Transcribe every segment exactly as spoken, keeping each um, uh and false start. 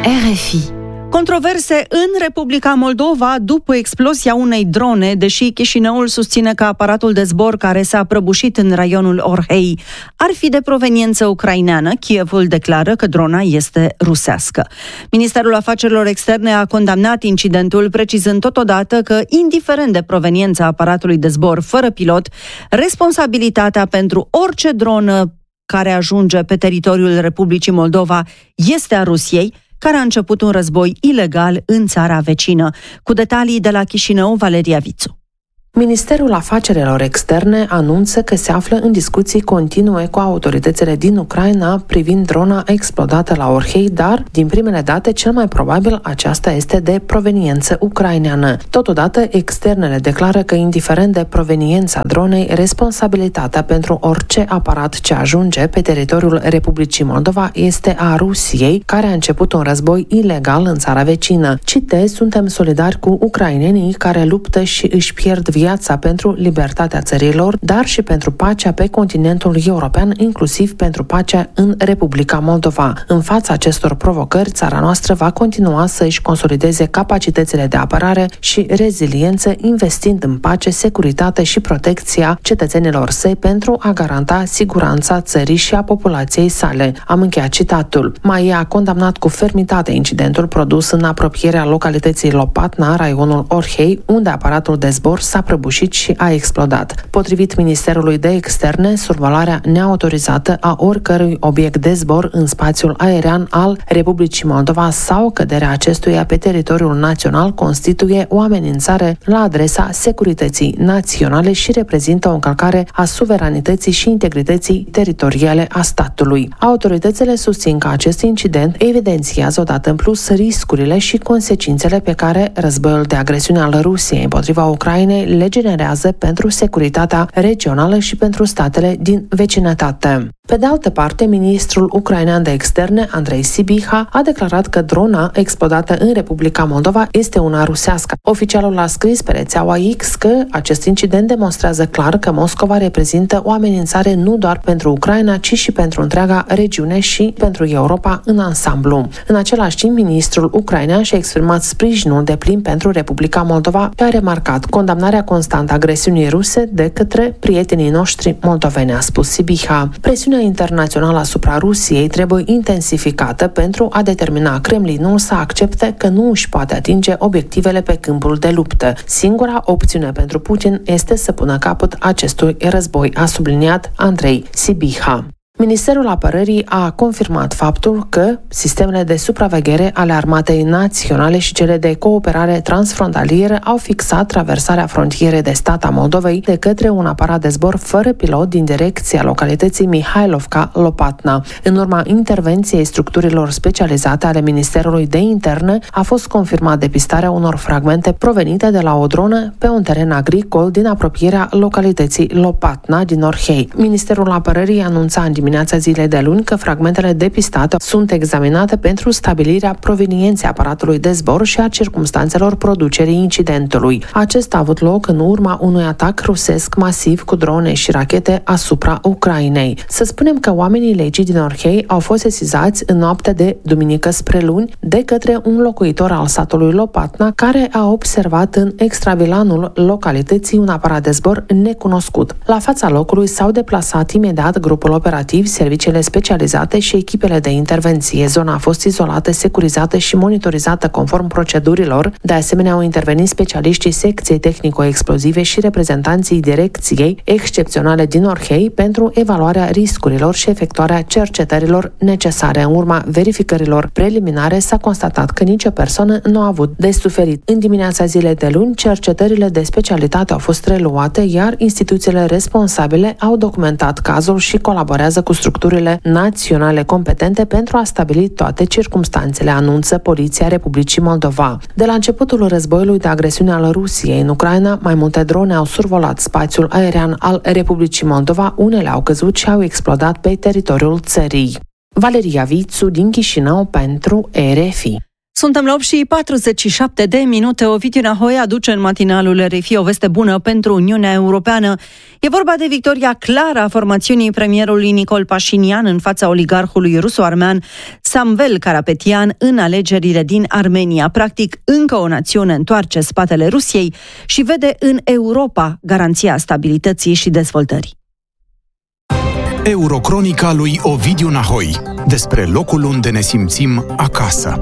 R F I. Controverse în Republica Moldova după explozia unei drone, deși Chișinăul susține că aparatul de zbor care s-a prăbușit în raionul Orhei ar fi de proveniență ucraineană. Kievul declară că drona este rusească. Ministerul Afacerilor Externe a condamnat incidentul, precizând totodată că, indiferent de proveniența aparatului de zbor fără pilot, responsabilitatea pentru orice dronă care ajunge pe teritoriul Republicii Moldova este a Rusiei, care a început un război ilegal în țara vecină. Cu detalii de la Chișinău, Valeria Vițu. Ministerul Afacerilor Externe anunță că se află în discuții continue cu autoritățile din Ucraina privind drona explodată la Orhei, dar, din primele date, cel mai probabil aceasta este de proveniență ucraineană. Totodată, externele declară că, indiferent de proveniența dronei, responsabilitatea pentru orice aparat ce ajunge pe teritoriul Republicii Moldova este a Rusiei, care a început un război ilegal în țara vecină. Citez, suntem solidari cu ucrainenii care luptă și își pierd viața viața pentru libertatea țărilor, dar și pentru pacea pe continentul european, inclusiv pentru pacea în Republica Moldova. În fața acestor provocări, țara noastră va continua să își consolideze capacitățile de apărare și reziliență, investind în pace, securitate și protecția cetățenilor săi pentru a garanta siguranța țării și a populației sale. Am încheiat citatul. M A E a condamnat cu fermitate incidentul produs în apropierea localității Lopatna, raionul Orhei, unde aparatul de zbor s-a prăbușit și a explodat. Potrivit Ministerului de Externe, survolarea neautorizată a oricărui obiect de zbor în spațiul aerian al Republicii Moldova sau căderea acestuia pe teritoriul național constituie o amenințare la adresa securității naționale și reprezintă o încălcare a suveranității și integrității teritoriale a statului. Autoritățile susțin că acest incident evidențiază odată în plus riscurile și consecințele pe care războiul de agresiune al Rusiei împotriva Ucrainei le generează pentru securitatea regională și pentru statele din vecinătate. Pe de altă parte, ministrul ucrainean de externe, Andrei Sibiha, a declarat că drona explodată în Republica Moldova este una rusească. Oficialul a scris pe rețeaua X că acest incident demonstrează clar că Moscova reprezintă o amenințare nu doar pentru Ucraina, ci și pentru întreaga regiune și pentru Europa în ansamblu. În același timp, ministrul ucrainean și-a exprimat sprijinul deplin pentru Republica Moldova și a remarcat condamnarea constantă a agresiunii ruse de către prietenii noștri moldoveni, a spus Sibiha. Presiunea internațională asupra Rusiei trebuie intensificată pentru a determina Kremlinul să accepte că nu își poate atinge obiectivele pe câmpul de luptă. Singura opțiune pentru Putin este să pună capăt acestui război, a subliniat Andrei Sibiha. Ministerul Apărării a confirmat faptul că sistemele de supraveghere ale Armatei Naționale și cele de cooperare transfrontalieră au fixat traversarea frontierei de stat a Moldovei de către un aparat de zbor fără pilot din direcția localității Mihailovca-Lopatna. În urma intervenției structurilor specializate ale Ministerului de Interne, a fost confirmat depistarea unor fragmente provenite de la o dronă pe un teren agricol din apropierea localității Lopatna din Orhei. Ministerul Apărării anunța în dimineața zilei de luni că fragmentele depistate sunt examinate pentru stabilirea provenienței aparatului de zbor și a circumstanțelor producerii incidentului. Acesta a avut loc în urma unui atac rusesc masiv cu drone și rachete asupra Ucrainei. Să spunem că oamenii legii din Orhei au fost sesizați în noaptea de duminică spre luni de către un locuitor al satului Lopatna, care a observat în extravilanul localității un aparat de zbor necunoscut. La fața locului s-au deplasat imediat grupul operativ, serviciile specializate și echipele de intervenție. Zona a fost izolată, securizată și monitorizată conform procedurilor. De asemenea, au intervenit specialiștii secției tehnico-explozive și reprezentanții direcției excepționale din Orhei pentru evaluarea riscurilor și efectuarea cercetărilor necesare. În urma verificărilor preliminare s-a constatat că nicio persoană nu a avut de suferit. În dimineața zilei de luni, cercetările de specialitate au fost reluate, iar instituțiile responsabile au documentat cazul și colaborează cu structurile naționale competente pentru a stabili toate circumstanțele, anunță Poliția Republicii Moldova. De la începutul războiului de agresiune al Rusiei în Ucraina, mai multe drone au survolat spațiul aerian al Republicii Moldova, unele au căzut și au explodat pe teritoriul țării. Valeria Vițu din Chișinău pentru R F I. Suntem la opt și patruzeci și șapte de minute. Ovidiu Nahoi aduce în matinalul R F I o veste bună pentru Uniunea Europeană. E vorba de victoria clară a formațiunii premierului Nicol Pașinian în fața oligarhului ruso-armean Samvel Karapetian în alegerile din Armenia. Practic, încă o națiune întoarce spatele Rusiei și vede în Europa garanția stabilității și dezvoltării. Eurocronica lui Ovidiu Nahoi, despre locul unde ne simțim acasă.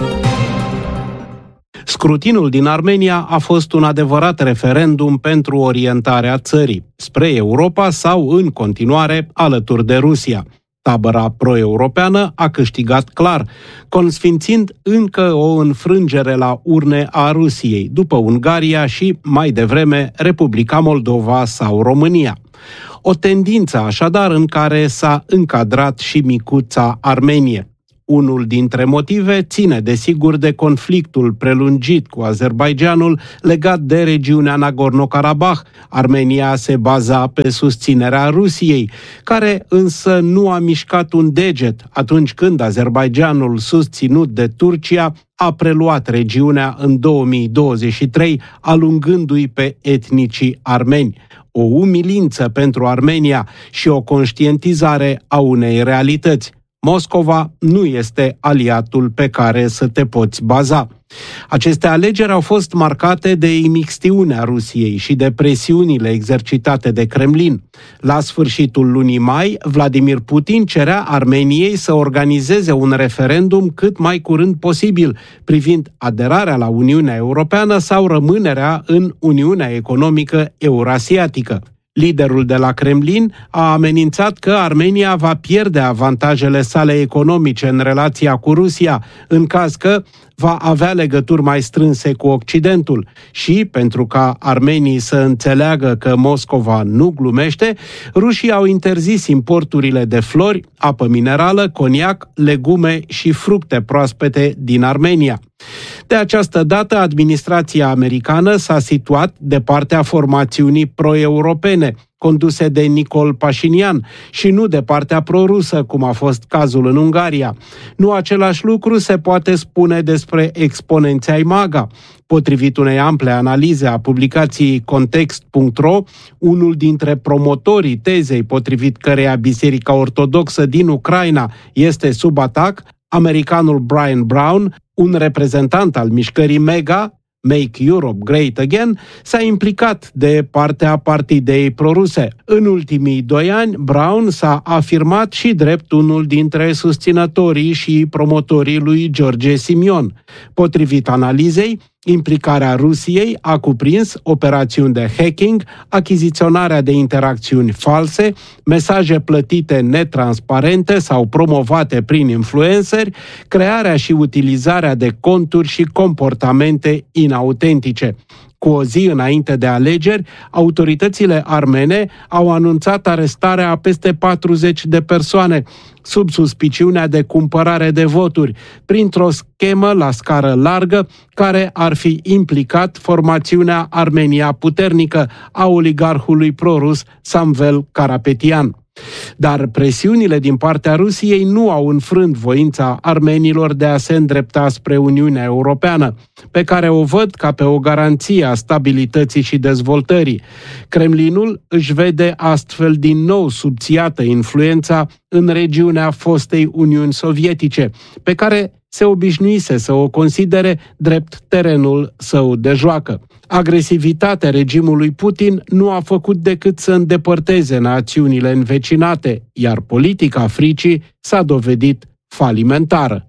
Scrutinul din Armenia a fost un adevărat referendum pentru orientarea țării, spre Europa sau, în continuare, alături de Rusia. Tabăra pro-europeană a câștigat clar, consfințind încă o înfrângere la urne a Rusiei, după Ungaria și, mai devreme, Republica Moldova sau România. O tendință, așadar, în care s-a încadrat și micuța Armenie. Unul dintre motive ține, desigur, de conflictul prelungit cu Azerbaidjanul legat de regiunea Nagorno-Karabakh. Armenia se baza pe susținerea Rusiei, care însă nu a mișcat un deget atunci când Azerbaidjanul, susținut de Turcia, a preluat regiunea în două mii douăzeci și trei, alungându-i pe etnicii armeni. O umilință pentru Armenia și o conștientizare a unei realități. Moscova nu este aliatul pe care să te poți baza. Aceste alegeri au fost marcate de imixtiunea Rusiei și de presiunile exercitate de Kremlin. La sfârșitul lunii mai, Vladimir Putin cerea Armeniei să organizeze un referendum cât mai curând posibil, privind aderarea la Uniunea Europeană sau rămânerea în Uniunea Economică Eurasiatică. Liderul de la Kremlin a amenințat că Armenia va pierde avantajele sale economice în relația cu Rusia, în caz că va avea legături mai strânse cu Occidentul și, pentru ca armenii să înțeleagă că Moscova nu glumește, rușii au interzis importurile de flori, apă minerală, coniac, legume și fructe proaspete din Armenia. De această dată, administrația americană s-a situat de partea formațiunii pro-europene, conduse de Nicol Pașinian, și nu de partea prorusă, cum a fost cazul în Ungaria. Nu același lucru se poate spune despre exponenții ai MAGA. Potrivit unei ample analize a publicației context punct ro, unul dintre promotorii tezei potrivit căreia Biserica Ortodoxă din Ucraina este sub atac, americanul Brian Brown, un reprezentant al mișcării MEGA, Make Europe Great Again, s-a implicat de partea partidei proruse. În ultimii doi ani, Brown s-a afirmat și drept unul dintre susținătorii și promotorii lui George Simion. Potrivit analizei, implicarea Rusiei a cuprins operațiuni de hacking, achiziționarea de interacțiuni false, mesaje plătite netransparente sau promovate prin influenceri, crearea și utilizarea de conturi și comportamente inautentice. Cu o zi înainte de alegeri, autoritățile armene au anunțat arestarea a peste patruzeci de persoane, sub suspiciunea de cumpărare de voturi, printr-o schemă la scară largă care ar fi implicat formațiunea Armenia Puternică a oligarhului prorus Samvel Karapetian. Dar presiunile din partea Rusiei nu au înfrânt voința armenilor de a se îndrepta spre Uniunea Europeană, pe care o văd ca pe o garanție a stabilității și dezvoltării. Kremlinul își vede astfel din nou subțiată influența în regiunea fostei Uniuni Sovietice, pe care se obișnuise să o considere drept terenul său de joacă. Agresivitatea regimului Putin nu a făcut decât să îndepărteze națiunile învecinate, iar politica fricii s-a dovedit falimentară.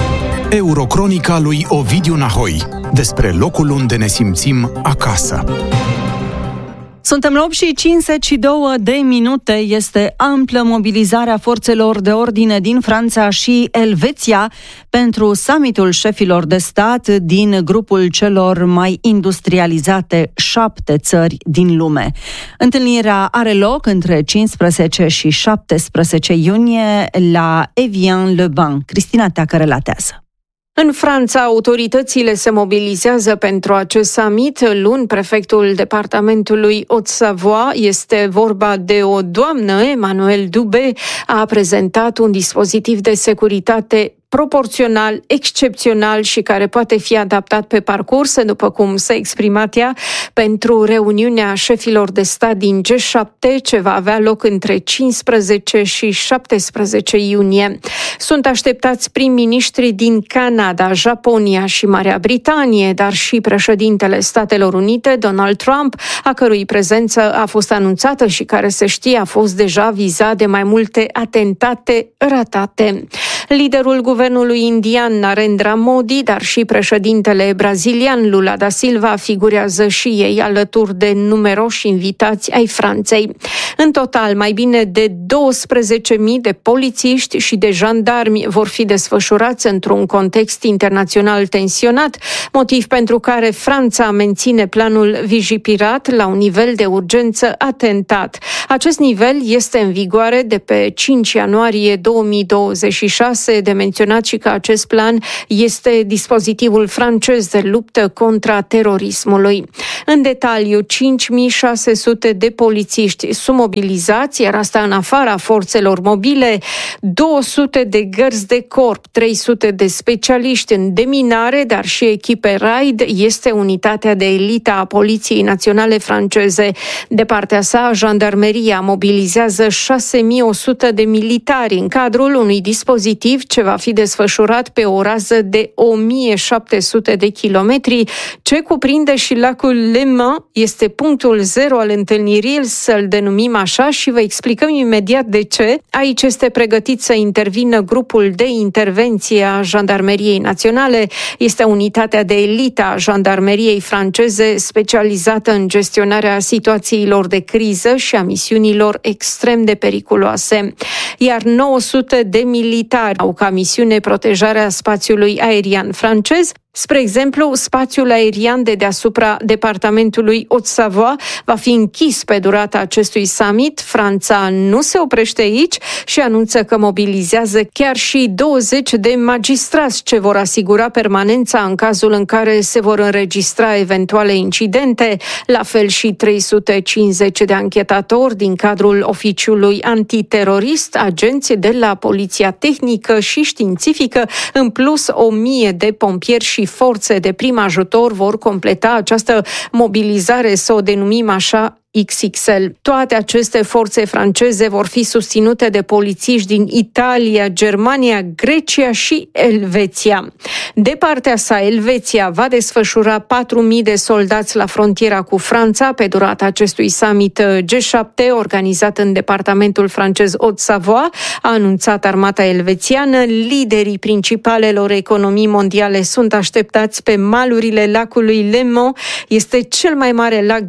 Eurocronica lui Ovidiu Nahoi, despre locul unde ne simțim acasă. Suntem la opt și cincizeci și două de minute. Este amplă mobilizarea forțelor de ordine din Franța și Elveția pentru summitul șefilor de stat din grupul celor mai industrializate șapte țări din lume. Întâlnirea are loc între cincisprezece și șaptesprezece iunie la Evian-le-Bain. Cristina Teacă relatează. În Franța, autoritățile se mobilizează pentru acest summit. Luni, prefectul departamentului Haute-Savoie, este vorba de o doamnă, Emmanuel Dubé, a prezentat un dispozitiv de securitate proporțional, excepțional și care poate fi adaptat pe parcurs, după cum s-a exprimat ea, pentru reuniunea șefilor de stat din G șapte, ce va avea loc între cincisprezece și șaptesprezece iunie. Sunt așteptați prim-ministrii din Canada, Japonia și Marea Britanie, dar și președintele Statelor Unite, Donald Trump, a cărui prezență a fost anunțată și care, se știe, a fost deja vizat de mai multe atentate ratate. Liderul guvernului indian Narendra Modi, dar și președintele brazilian Lula da Silva figurează și ei alături de numeroși invitați ai Franței. În total, mai bine de douăsprezece mii de polițiști și de jandarmi vor fi desfășurați într-un context internațional tensionat, motiv pentru care Franța menține planul Vigipirat la un nivel de urgență atentat. Acest nivel este în vigoare de pe cinci ianuarie două mii douăzeci și șase, de menționat și că acest plan este dispozitivul francez de luptă contra terorismului. În detaliu, cinci mii șase sute de polițiști sunt mobilizați, iar asta în afara forțelor mobile, două sute de gărzi de corp, trei sute de specialiști în deminare, dar și echipe raid, este unitatea de elită a Poliției Naționale franceze. De partea sa, jandarmeria mobilizează șase mii o sută de militari în cadrul unui dispozitiv ce va fi desfășurat pe o rază de o mie șapte sute de kilometri, ce cuprinde și lacul Le Mans, este punctul zero al întâlnirii, să-l denumim așa și vă explicăm imediat de ce. Aici este pregătit să intervină grupul de intervenție a Jandarmeriei Naționale. Este unitatea de elită a Jandarmeriei franceze specializată în gestionarea situațiilor de criză și a misiunilor extrem de periculoase. Iar nouă sute de militari au ca misiune protejarea spațiului aerian francez. Spre exemplu, spațiul aerian de deasupra departamentului Haute-Savoie va fi închis pe durata acestui summit. Franța nu se oprește aici și anunță că mobilizează chiar și douăzeci de magistrați ce vor asigura permanența în cazul în care se vor înregistra eventuale incidente, la fel și trei sute cincizeci de anchetatori din cadrul oficiului antiterorist, agenți de la Poliția Tehnică și Științifică, în plus o mie de pompieri și forțe de prim ajutor vor completa această mobilizare, să o denumim așa, X X L. Toate aceste forțe franceze vor fi susținute de polițiști din Italia, Germania, Grecia și Elveția. De partea sa, Elveția va desfășura patru mii de soldați la frontiera cu Franța pe durata acestui summit G șapte organizat în departamentul francez Haute-Savoie, a anunțat armata elvețiană. Liderii principalelor economii mondiale sunt așteptați pe malurile lacului Le Mans. Este cel mai mare lac